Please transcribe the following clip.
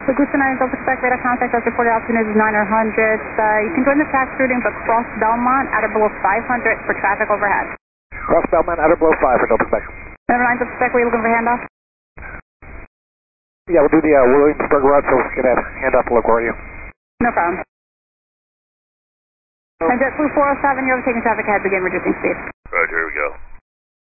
The Gusto 9 Delta Quebec radar contact as reported altitude is 900. You can join the tax routing but cross Belmont at or below 500 for traffic overhead. Cross Belmont at or below 5 for Delta Quebec. Number 9 Delta Quebec, were you looking for handoff? Yeah, we'll do the Williamsburg route so we can have handoff to LaGuardia. No problem. And JetBlue 407, you're overtaking traffic ahead, begin reducing speed. Roger, here we go.